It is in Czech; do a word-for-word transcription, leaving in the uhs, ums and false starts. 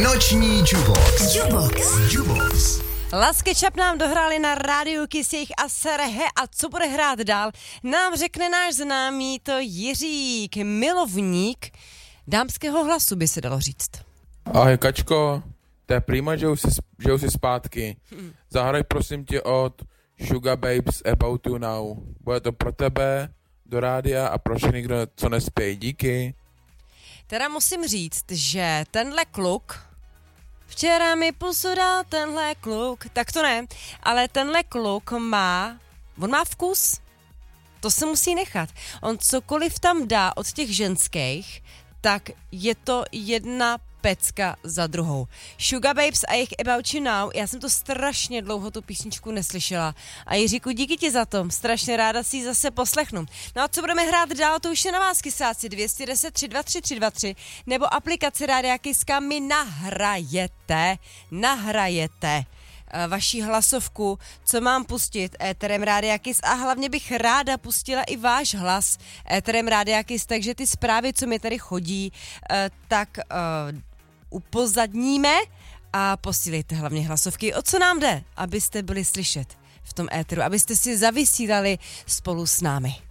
Noční Jubox. Jubox. Jubox. Las Ketchup nám dohráli na rádiu Kiss jejich a Serhe a co bude hrát dál, nám řekne náš známý to Jiřík, milovník dámského hlasu, by se dalo říct. Ahoj Kačko, to je prima, že už jsi, že už jsi zpátky. Hmm. Zahraj prosím tě od Sugar Babes About You Now. Bude to pro tebe, do rádia a pro všechny, kdo co nespějí. Díky. Teda musím říct, že tenhle kluk, včera mi pusu dal tenhle kluk, tak to ne, ale tenhle kluk má, on má vkus, to se musí nechat. On cokoliv tam dá od těch ženských, tak je to jedna pecka za druhou. Sugar Babes a jejich About You Now, já jsem to strašně dlouho tu písničku neslyšela a Jiříku, díky ti za to, strašně ráda si ji zase poslechnu. No a co budeme hrát dál, to už je na vás, kysáci, dvě jedna nula tři dva tři tři dva tři nebo aplikace Rádia Kiska mi nahrajete, nahrajete vaší hlasovku, co mám pustit éterem Rádia Kiss a hlavně bych ráda pustila i váš hlas éterem Rádia Kiss, takže ty zprávy, co mi tady chodí, tak uh, upozadníme a posílejte hlavně hlasovky, o co nám jde, abyste byli slyšet v tom éteru, abyste si zavysílali spolu s námi.